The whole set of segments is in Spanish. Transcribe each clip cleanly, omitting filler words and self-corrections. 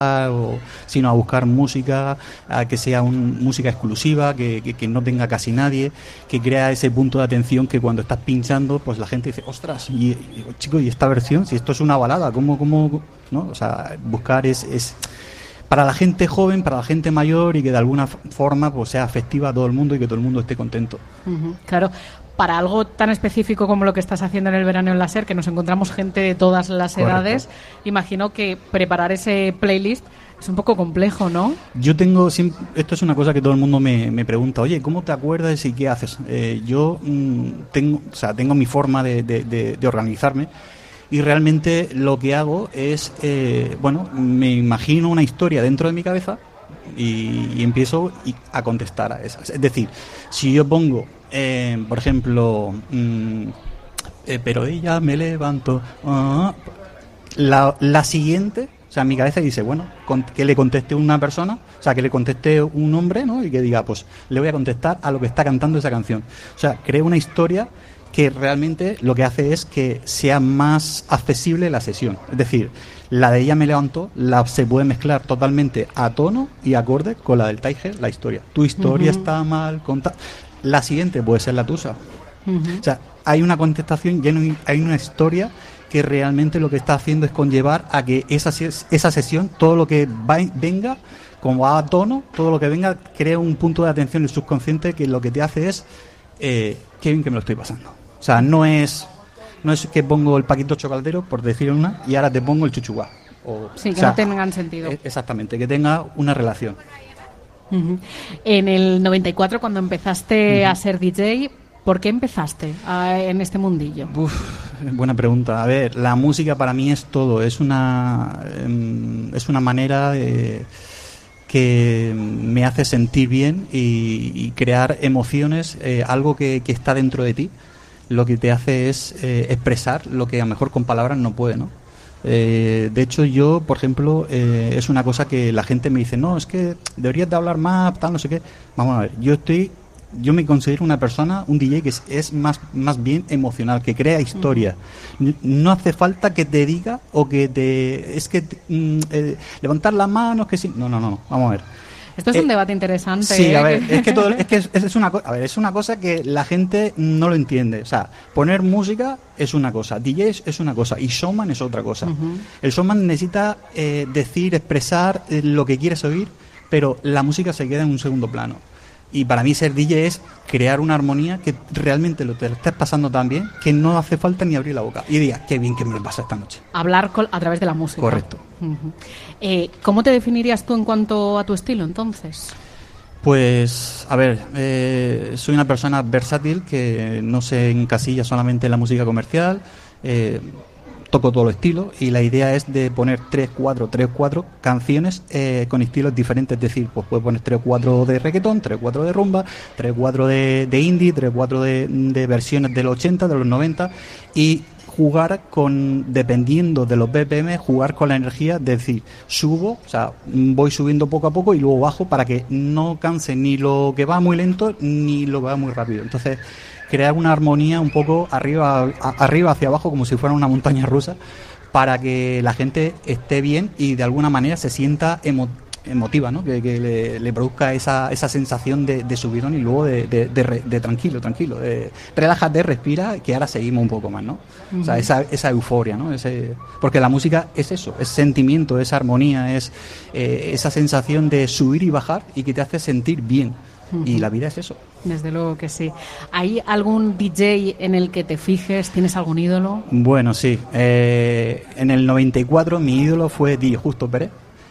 sino a buscar música, a que sea música exclusiva, que no tenga casi nadie, que crea ese punto de atención que cuando estás pinchando, pues la gente dice, ostras, y digo, chico, ¿y esta versión? Si esto es una balada, ¿cómo? ¿No? O sea, buscar es para la gente joven, para la gente mayor y que de alguna forma pues sea afectiva a todo el mundo y que todo el mundo esté contento. Claro. Para algo tan específico como lo que estás haciendo en el verano en la SER, que nos encontramos gente de todas las edades, imagino que preparar ese playlist es un poco complejo, ¿no? Yo esto es una cosa que todo el mundo me pregunta, oye, ¿cómo te acuerdas y qué haces? Yo tengo mi forma de organizarme y realmente lo que hago es, me imagino una historia dentro de mi cabeza y empiezo a contestar a esas. Es decir, si yo pongo, por ejemplo, pero ella me levanto, la siguiente, o sea, mi cabeza dice, bueno, que le conteste una persona, o sea, que le conteste un hombre, ¿no? Y que diga, pues le voy a contestar a lo que está cantando esa canción. O sea, creo una historia que realmente lo que hace es que sea más accesible la sesión. Es decir, la de ella me levantó, se puede mezclar totalmente a tono y acorde con la del Tiger, la historia. Tu historia está mal contada. La siguiente puede ser la tuya. O sea, hay una contestación, hay una historia que realmente lo que está haciendo es conllevar a que esa sesión, todo lo que venga, como va a tono, todo lo que venga, crea un punto de atención en el subconsciente que lo que te hace es qué bien que me lo estoy pasando. O sea, no es que pongo el Paquito Chocolatero, por decir una, y ahora te pongo el Chuchuá. No tengan sentido. Exactamente, que tenga una relación. En el 94, cuando empezaste a ser DJ, ¿por qué empezaste en este mundillo? Buena pregunta. A ver, la música para mí es todo. Es una manera que me hace sentir bien y crear emociones, algo que está dentro de ti. Lo que te hace es expresar lo que a lo mejor con palabras no puede, ¿no? De hecho, yo, por ejemplo, es una cosa que la gente me dice, no, es que deberías de hablar más, tal, no sé qué. Vamos a ver, yo me considero una persona, un DJ que es más bien emocional, que crea historia. No hace falta que te diga o que levantar las manos, que sí. No, vamos a ver. Esto es un debate interesante. Sí, a ver, es una cosa que la gente no lo entiende. O sea, poner música es una cosa, DJs es una cosa y showman es otra cosa. El showman necesita expresar lo que quieres oír, pero la música se queda en un segundo plano. Y para mí ser DJ es crear una armonía que realmente te lo estés pasando tan bien que no hace falta ni abrir la boca. Y digas, qué bien que me lo pasa esta noche. Hablar a través de la música. Correcto. ¿Cómo te definirías tú en cuanto a tu estilo, entonces? Pues, a ver, soy una persona versátil que no se encasilla solamente en la música comercial. Toco todos los estilos y la idea es de poner 3-4 canciones con estilos diferentes, es decir, pues puedes poner 3-4 de reggaetón, 3-4 de rumba, 3-4 de indie, 3-4 de versiones de los 80, de los 90 y jugar dependiendo de los BPM, jugar con la energía, es decir, voy subiendo poco a poco y luego bajo para que no canse ni lo que va muy lento ni lo que va muy rápido. Entonces, crear una armonía un poco arriba hacia abajo, como si fuera una montaña rusa, para que la gente esté bien y de alguna manera se sienta emotiva, ¿no? Que le produzca esa sensación de subidón y luego de tranquilo, relájate, respira, que ahora seguimos un poco más, ¿no? O sea, esa euforia, ¿no? Porque la música es eso, es sentimiento, es armonía, es esa sensación de subir y bajar y que te hace sentir bien. Y la vida es eso. Desde luego que sí. ¿Hay algún DJ en el que te fijes? ¿Tienes algún ídolo? Bueno, sí. En el 94 mi ídolo fue DJ Justo Pérez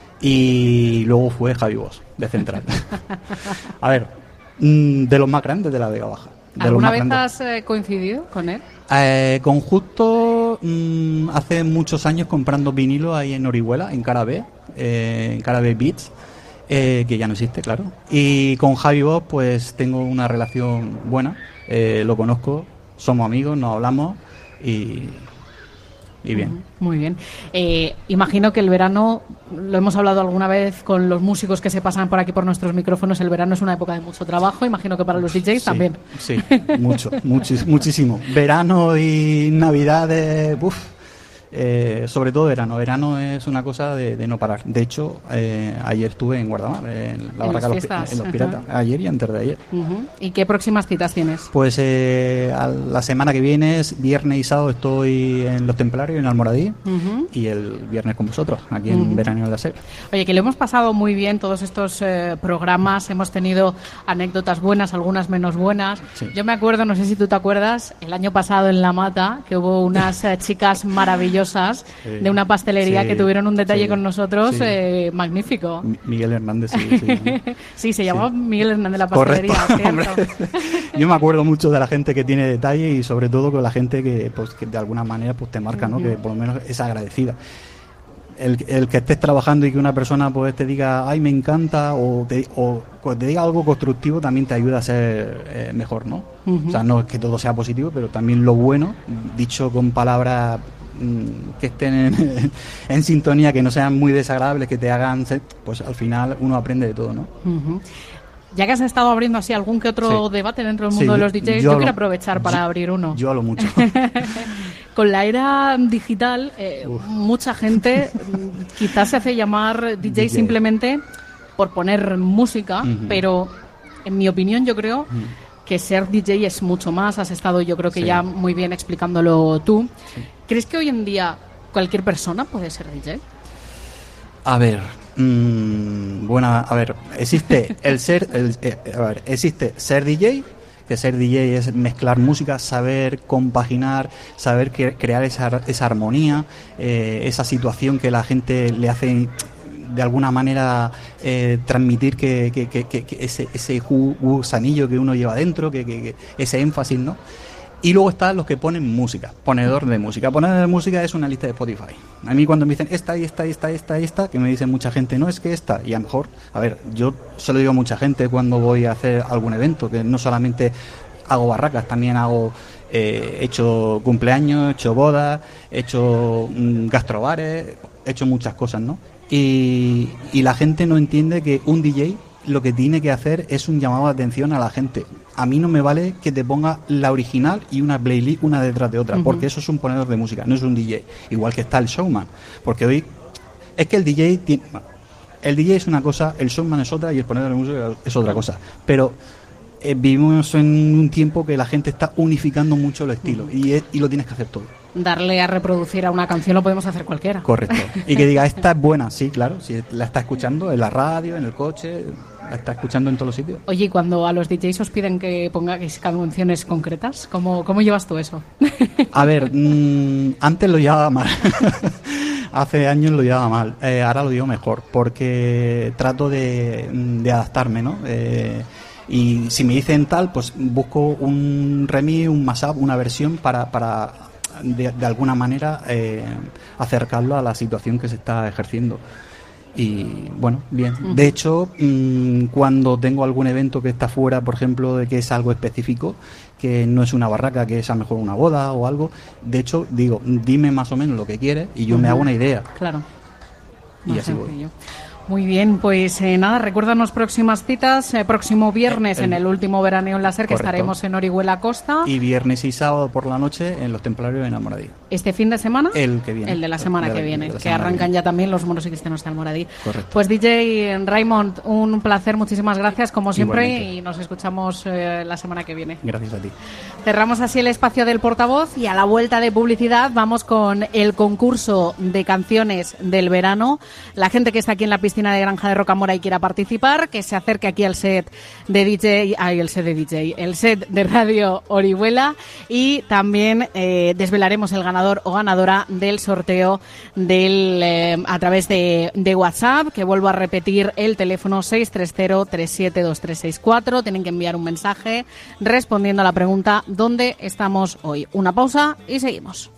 y luego fue Javi Bosch, de Central. A ver, de los más grandes de la Vega Baja. ¿Alguna vez has coincidido con él? Con Justo hace muchos años comprando vinilo ahí en Orihuela, en Cara B Beats. Que ya no existe, claro. Y con Javi Bosch pues tengo una relación buena, lo conozco, somos amigos, nos hablamos y bien. Muy bien. Imagino que el verano, lo hemos hablado alguna vez con los músicos que se pasan por aquí por nuestros micrófonos, el verano es una época de mucho trabajo, imagino que para los DJs también. Sí, muchísimo. Verano y Navidades, sobre todo verano. Verano es una cosa de no parar. De hecho, ayer estuve en Guardamar, en la barraca en los Piratas, ayer y antes de ayer. ¿Y qué próximas citas tienes? Pues la semana que viene, viernes y sábado, estoy en Los Templarios, en Almoradí, y el viernes con vosotros, aquí en Veraneo en la SER. Oye, que lo hemos pasado muy bien todos estos programas, hemos tenido anécdotas buenas, algunas menos buenas. Sí. Yo me acuerdo, no sé si tú te acuerdas, el año pasado en La Mata, que hubo unas chicas maravillosas de una pastelería que tuvieron un detalle con nosotros magnífico. Miguel Hernández, sí. Sí, se llamaba Miguel Hernández la pastelería, ¿cierto? Yo me acuerdo mucho de la gente que tiene detalle y sobre todo con la gente que de alguna manera pues te marca, ¿no? Que por lo menos es agradecida. El que estés trabajando y que una persona pues te diga, ay, me encanta, o te diga algo constructivo, también te ayuda a ser mejor, ¿no? O sea, no es que todo sea positivo, pero también lo bueno, dicho con palabras que estén en sintonía, que no sean muy desagradables, que te hagan, pues al final uno aprende de todo, ¿no? Ya que has estado abriendo así algún que otro debate dentro del mundo de los DJs, yo quiero aprovechar para abrir uno. Yo hablo mucho. Con la era digital, mucha gente quizás se hace llamar DJ simplemente por poner música, pero en mi opinión yo creo que ser DJ es mucho más. Has estado, yo creo que ya muy bien explicándolo tú. ¿Crees que hoy en día cualquier persona puede ser DJ? A ver, existe existe ser DJ, que ser DJ es mezclar música, saber compaginar, saber crear esa armonía, esa situación que la gente le hace de alguna manera transmitir que ese gusanillo que uno lleva dentro, que ese énfasis, ¿no? Y luego están los que ponen música, ponedor de música. Ponedor de música es una lista de Spotify. A mí cuando me dicen esta, que me dicen mucha gente, no es que esta, y a lo mejor, a ver, yo se lo digo a mucha gente cuando voy a hacer algún evento, que no solamente hago barracas, también he hecho cumpleaños, he hecho bodas, he hecho gastrobares, he hecho muchas cosas, ¿no? Y la gente no entiende que un DJ lo que tiene que hacer es un llamado de atención a la gente. A mí no me vale que te ponga la original y una playlist una detrás de otra, porque eso es un ponedor de música, no es un DJ. Igual que está el showman, porque hoy es que el DJ es una cosa, el showman es otra y el ponedor de música es otra cosa. Pero vivimos en un tiempo que la gente está unificando mucho el estilo y lo tienes que hacer todo. Darle a reproducir a una canción lo podemos hacer cualquiera. Canción. Correcto. Y que diga, esta es buena, sí, claro, si la está escuchando en la radio, en el coche, la está escuchando en todos los sitios. Oye, y cuando a los DJs os piden que pongáis canciones concretas, ¿cómo llevas tú eso? A ver, antes lo llevaba mal. Hace años lo llevaba mal. Ahora lo llevo mejor, porque trato de adaptarme, ¿no? Y si me dicen tal, pues busco un remix, un mashup, una versión para de alguna manera acercarlo a la situación que se está ejerciendo. Y bueno, bien. De hecho, cuando tengo algún evento que está fuera, por ejemplo, de que es algo específico, que no es una barraca, que es a lo mejor una boda o algo, de hecho digo, dime más o menos lo que quieres y yo me hago una idea. Claro. Y así voy. Muy bien, pues nada, recuérdanos próximas citas. Próximo viernes en el último veraneo en la SER, que estaremos en Orihuela Costa. Y viernes y sábado por la noche en Los Templarios en Almoradí. ¿Este fin de semana? El que viene. El de la semana que viene, que arrancan ya también los monos y cristianos de Almoradí. Correcto. Pues DJ Raymond, un placer, muchísimas gracias como siempre. Igualmente. Y nos escuchamos la semana que viene. Gracias a ti. Cerramos así el espacio del portavoz y a la vuelta de publicidad vamos con el concurso de canciones del verano. La gente que está aquí en la piscina de Granja de Rocamora y quiera participar, que se acerque aquí al set de DJ, el set de Radio Orihuela, y también desvelaremos el ganador o ganadora del sorteo a través de WhatsApp, que vuelvo a repetir el teléfono 630-372364. Tienen que enviar un mensaje respondiendo a la pregunta ¿dónde estamos hoy? Una pausa y seguimos.